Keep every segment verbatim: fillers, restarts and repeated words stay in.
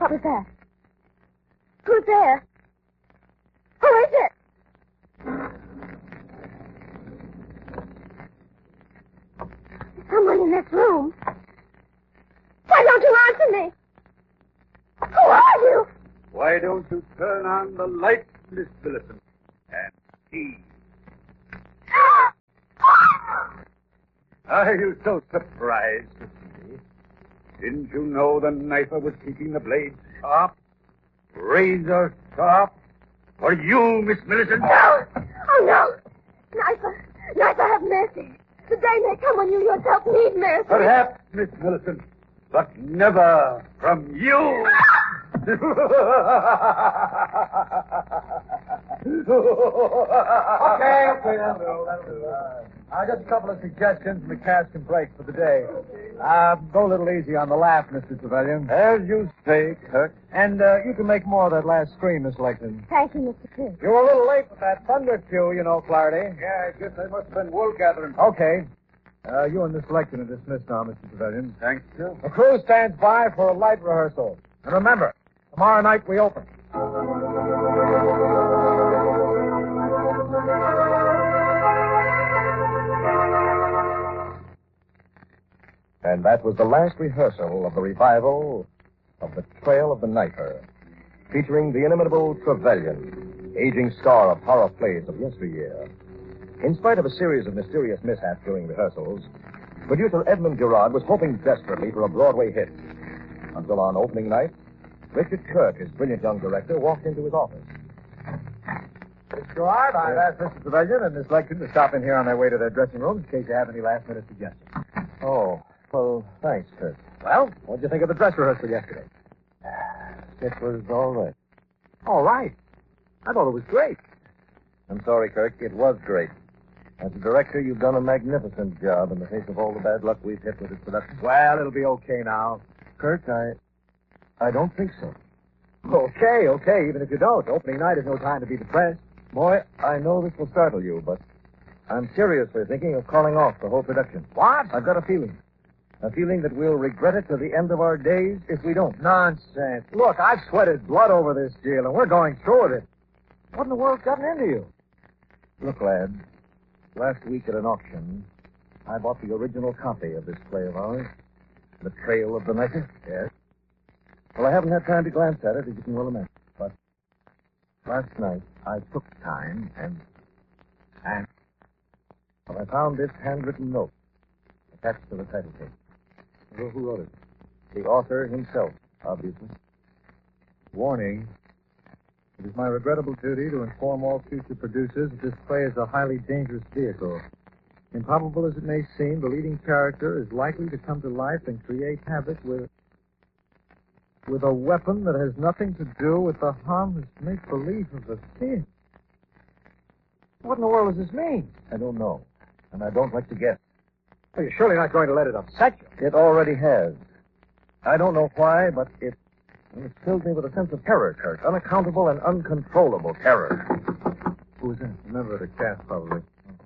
What was that? Who's there? Who is it? There's someone in this room. Why don't you answer me? Who are you? Why don't you turn on the light, Miss Millicent, and see? Are you so surprised to see me? Didn't you know the knifer was keeping the blade sharp? Razor sharp? For you, Miss Millicent? No! Oh, no! Knifer, Knifer, have mercy. The day may come when you yourself need mercy. Perhaps, Miss Millicent, but never from you. Okay, okay, that'll do, that'll do. Uh, just a couple of suggestions and the cast can break for the day. Uh, go a little easy on the laugh, Mister Trevelyan. As you say, Kirk. And uh, you can make more of that last scream, Miss Lecton. Thank you, Mister Kirk. You were a little late with that thunder cue, you know, Clardy. Yeah, I guess I must have been wool gathering. Okay. Uh, you and Miss Lecton are dismissed now, Mister Trevelyan. Thank you. The crew stands by for a light rehearsal. And remember, tomorrow night we open. And that was the last rehearsal of the revival of The Trail of the Knifer, featuring the inimitable Trevelyan, aging star of horror plays of yesteryear. In spite of a series of mysterious mishaps during rehearsals, producer Edmund Gerard was hoping desperately for a Broadway hit. Until on opening night, Richard Kirk, his brilliant young director, walked into his office. Miss Gerard, I've asked Mister Trevelyan and Miss Lecton to stop in here on their way to their dressing rooms in case you have any last-minute suggestions. Oh, well, thanks, Kirk. Well, what'd you think of the dress rehearsal yesterday? It was all right. All right. I thought it was great. I'm sorry, Kirk. It was great. As a director, you've done a magnificent job in the face of all the bad luck we've hit with this production. Well, it'll be okay now. Kirk, I... I don't think so. Okay, okay, even if you don't. Opening night is no time to be depressed. Boy, I know this will startle you, but I'm seriously thinking of calling off the whole production. What? I've got a feeling. A feeling that we'll regret it to the end of our days if we don't. Nonsense. Look, I've sweated blood over this deal, and we're going through with it. What in the world's gotten into you? Look, lad, last week at an auction, I bought the original copy of this play of ours, The Trail of the Knifer. Yes? Well, I haven't had time to glance at it, as you can well imagine. But last night, I took time and... And? Well, I found this handwritten note attached to the title page. Well, who wrote it? The author himself, obviously. Warning. It is my regrettable duty to inform all future producers that this play is a highly dangerous vehicle. Improbable as it may seem, the leading character is likely to come to life and create havoc with... with a weapon that has nothing to do with the harmless make-believe of the kid. What in the world does this mean? I don't know, and I don't like to guess. Well, you're surely not going to let it upset you. It already has. I don't know why, but it, it filled me with a sense of terror, Kirk. Unaccountable and uncontrollable terror. Who is that? A member of the cast, probably.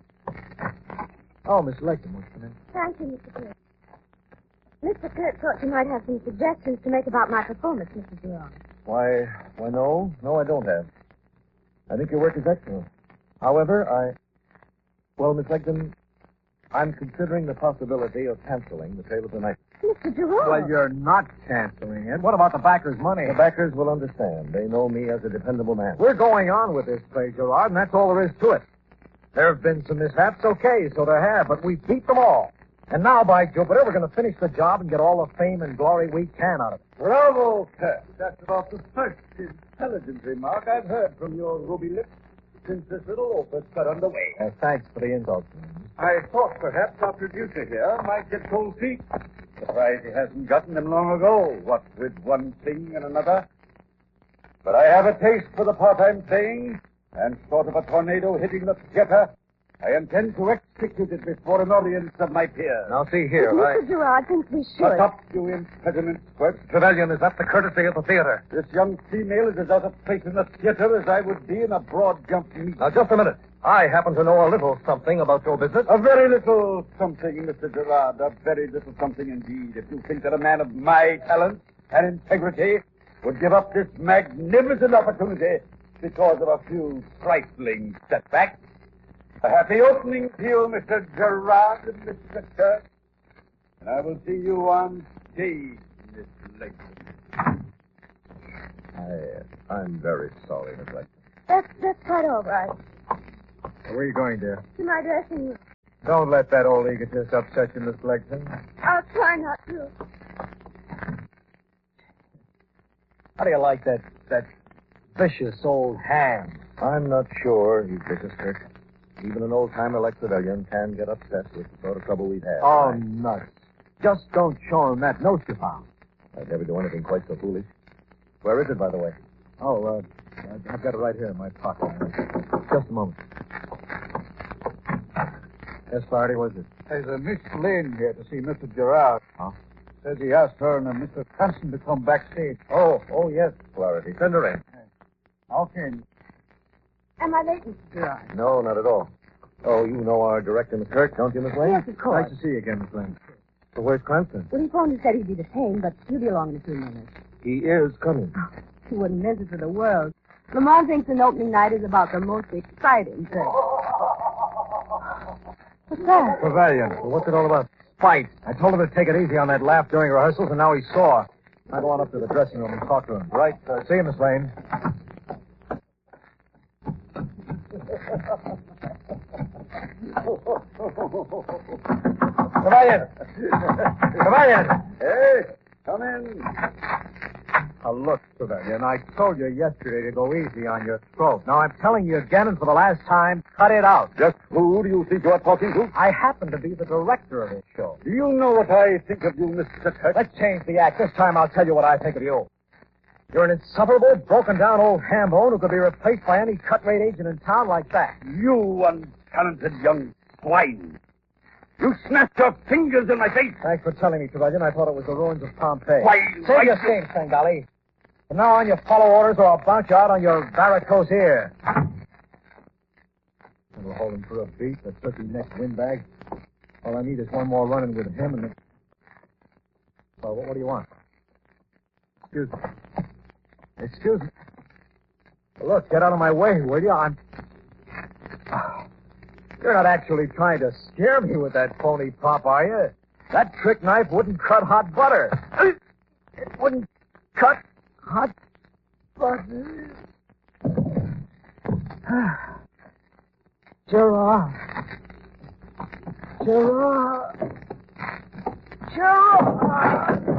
Oh, Miss Lecton wants to come in. Thank you, Mister Kirk. Mister Kirk thought you might have some suggestions to make about my performance, Mister Jerome. Why, why, no. No, I don't have. I think your work is excellent. However, I... Well, Miss Lecton, I'm considering the possibility of canceling The Trail of the Night. Mister Jerome. Well, you're not canceling it. What about the backers' money? The backers will understand. They know me as a dependable man. We're going on with this play, Gerard, and that's all there is to it. There have been some mishaps, okay, so there have, but we beat them all. And now, by Jupiter, we're going to finish the job and get all the fame and glory we can out of it. Bravo, Kirk. That's about the first intelligent remark I've heard from your ruby lips since this little opus got underway. Uh, thanks for the insult. I thought perhaps our producer here might get cold feet. Surprised he hasn't gotten them long ago, what with one thing and another. But I have a taste for the part I'm playing, and short of a tornado hitting the theater, I intend to execute it before an audience of my peers. Now, see here, Mister I... Gerard thinks we should. Shut up, you impediment squirt. Trevelyan, is that the courtesy of the theater? This young female is as out of place in the theater as I would be in a broad jump meet. Now, just a minute. I happen to know a little something about your business. A very little something, Mister Gerard. A very little something indeed. If you think that a man of my talent and integrity would give up this magnificent opportunity because of a few trifling setbacks. A happy opening to you, Mister Gerard and Mister Kirk. And I will see you on stage, Miss Layton. I, I'm very sorry, Miss Layton. That's, that's quite all right. Where are you going, dear? To my dressing room. Don't let that old egotist upset you, Miss Legson. I'll try not to. How do you like that, that vicious old ham? I'm not sure he's vicious, Kirk. Even an old-timer like Trevelyan can get upset with the sort of trouble we've had. Oh, I, nuts. Just don't show him that note you found. I'd never do anything quite so foolish. Where is it, by the way? Oh, uh, I've got it right here in my pocket. Just a moment. Yes, Flaherty, what is it? There's a Miss Lane here to see Mister Gerard. Huh? Says he asked her and uh, Mister Cranston to come backstage. Oh, oh, yes. Flaherty. Send her in. Okay. Am I late, Mister Gerard? No, not at all. Oh, you know our director, Miss Kirk, don't you, Miss Lane? Yes, of course. Nice to see you again, Miss Lane. So where's Cranston? Well, he phoned and said he'd be the same, but he'll be along in a few minutes. He is coming. He wouldn't miss it for the world. Lamont thinks an opening night is about the most exciting thing. What's that? Trevelyan. Well, what's it all about? Fight. I told him to take it easy on that laugh during rehearsals, and now he's sore. I go on up to the dressing room and talk to him. Right. Uh, see you, Miss Lane. Trevelyan! Trevelyan! Hey, come in. Now, look, Trevelyan, I told you yesterday to go easy on your throat. Now, I'm telling you again, and for the last time, cut it out. Just who do you think you are talking to? I happen to be the director of this show. Do you know what I think of you, Mister Kirk? Let's change the act. This time I'll tell you what I think of you. You're an insufferable, broken-down old ham-bone who could be replaced by any cut-rate agent in town like that. You untalented young swine. You smashed your fingers in my face. Thanks for telling me, Trevelyan. I thought it was the ruins of Pompeii. Why, Save why- your shame, Svengali. From now on, you follow orders or I'll bounce you out on your varicose ear. And we'll hold him for a beat, that turkey-necked windbag. All I need is one more run-in with him and... Well, what, what do you want? Excuse me. Excuse me. Look, get out of my way, will you? I'm... You're not actually trying to scare me with that phony pop, are you? That trick knife wouldn't cut hot butter. It wouldn't cut hot butter. Gerard. Gerard. Gerard.